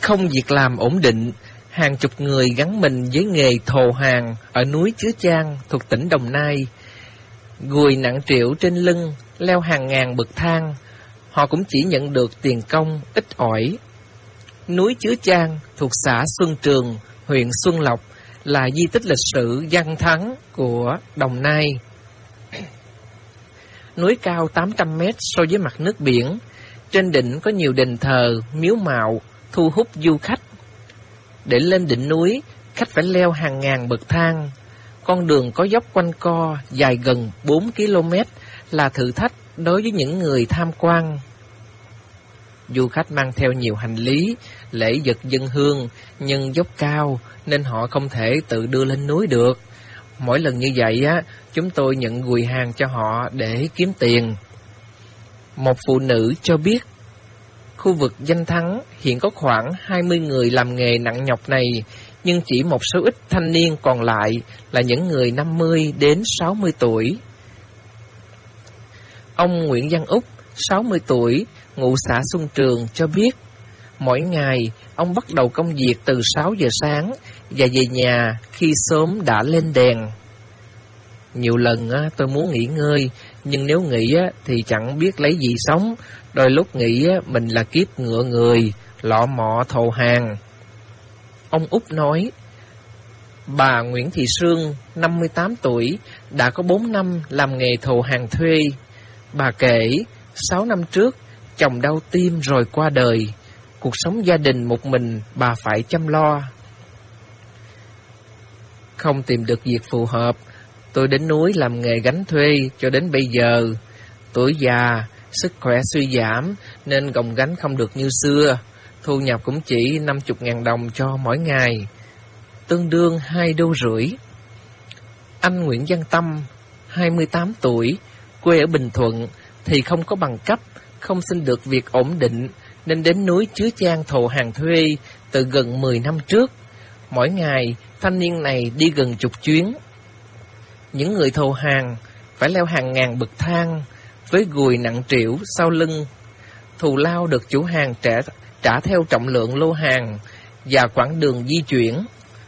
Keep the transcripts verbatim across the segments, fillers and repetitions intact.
Không việc làm ổn định, hàng chục người gắn mình với nghề thồ hàng ở núi Chứa Chan thuộc tỉnh Đồng Nai. Gùi nặng trĩu trên lưng, leo hàng ngàn bậc thang, họ cũng chỉ nhận được tiền công ít ỏi. Núi Chứa Chan thuộc xã Xuân Trường, huyện Xuân Lộc, là di tích lịch sử văn thắng của Đồng Nai. Núi cao tám trăm mét so với mặt nước biển, trên đỉnh có nhiều đền thờ, miếu mạo, thu hút du khách. Để lên đỉnh núi, khách phải leo hàng ngàn bậc thang. Con đường có dốc quanh co dài gần bốn ki lô mét là thử thách đối với những người tham quan. Du khách mang theo nhiều hành lý, lễ vật dâng hương, nhưng dốc cao nên họ không thể tự đưa lên núi được. Mỗi lần như vậy á, chúng tôi nhận gùi hàng cho họ để kiếm tiền. Một phụ nữ cho biết, khu vực Danh Thắng hiện có khoảng hai mươi người làm nghề nặng nhọc này, nhưng chỉ một số ít thanh niên còn lại là những người năm mươi đến sáu mươi tuổi. Ông Nguyễn Văn Úc, sáu mươi tuổi, ngụ xã Xuân Trường cho biết, mỗi ngày ông bắt đầu công việc từ sáu giờ sáng và về nhà khi sớm đã lên đèn. Nhiều lần á, tôi muốn nghỉ ngơi, nhưng nếu nghỉ á, thì chẳng biết lấy gì sống. Đôi lúc nghĩ á, mình là kiếp ngựa người, lọ mọ thồ hàng. Ông Úc nói, bà Nguyễn Thị Sương, năm mươi tám tuổi, đã có bốn năm làm nghề thồ hàng thuê. Bà kể, sáu năm trước, chồng đau tim rồi qua đời. Cuộc sống gia đình một mình bà phải chăm lo. Không tìm được việc phù hợp, tôi đến núi làm nghề gánh thuê cho đến bây giờ. Tuổi già, sức khỏe suy giảm nên gồng gánh không được như xưa. Thu nhập cũng chỉ năm mươi ngàn đồng cho mỗi ngày, tương đương hai đô rưỡi. Anh Nguyễn Văn Tâm, hai mươi tám tuổi, quê ở Bình Thuận, thì không có bằng cấp, không xin được việc ổn định, nên đến núi Chứa Chan thồ hàng thuê từ gần mười năm trước. Mỗi ngày, thanh niên này đi gần chục chuyến. Những người thồ hàng phải leo hàng ngàn bậc thang với gùi nặng trĩu sau lưng. Thù lao được chủ hàng trả, trả theo trọng lượng lô hàng và quãng đường di chuyển.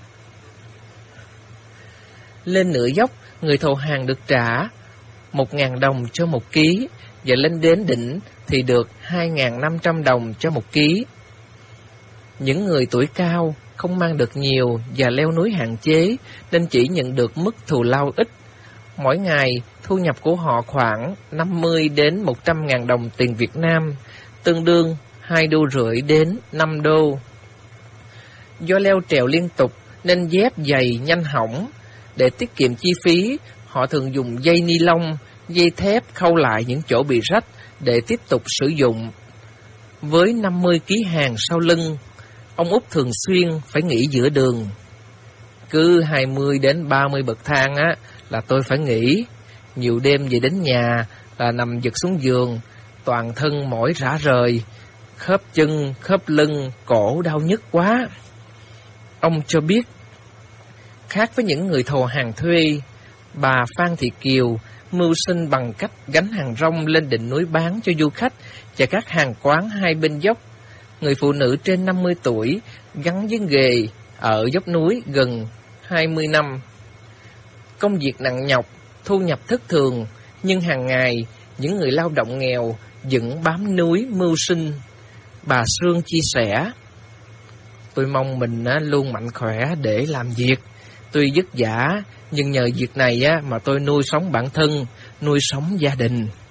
Lên nửa dốc, người thồ hàng được trả một ngàn đồng cho một ký, và lên đến đỉnh thì được hai ngàn năm trăm đồng cho một ký. Những người tuổi cao không mang được nhiều và leo núi hạn chế nên chỉ nhận được mức thù lao ít. Mỗi ngày, thu nhập của họ khoảng năm mươi đến một trăm ngàn đồng tiền Việt Nam, tương đương hai đô rưỡi đến năm đô. Do leo trèo liên tục nên dép giày nhanh hỏng. Để tiết kiệm chi phí, họ thường dùng dây ni lông, dây thép khâu lại những chỗ bị rách để tiếp tục sử dụng. Với năm mươi ký hàng sau lưng, ông Út thường xuyên phải nghỉ giữa đường. Cứ hai mươi đến ba mươi bậc thang á là tôi phải nghỉ. Nhiều đêm về đến nhà là nằm giật xuống giường, toàn thân mỏi rã rời, khớp chân, khớp lưng, cổ đau nhức quá. Ông cho biết, khác với những người thồ hàng thuê, bà Phan Thị Kiều mưu sinh bằng cách gánh hàng rong lên đỉnh núi bán cho du khách và các hàng quán hai bên dốc. Người phụ nữ trên năm mươi tuổi gắn với nghề ở dốc núi gần hai mươi năm. Công việc nặng nhọc, thu nhập thất thường, nhưng hàng ngày những người lao động nghèo vẫn bám núi mưu sinh. Bà Sương chia sẻ, tôi mong mình luôn mạnh khỏe để làm việc. Tuy vất vả, nhưng nhờ việc này mà tôi nuôi sống bản thân, nuôi sống gia đình.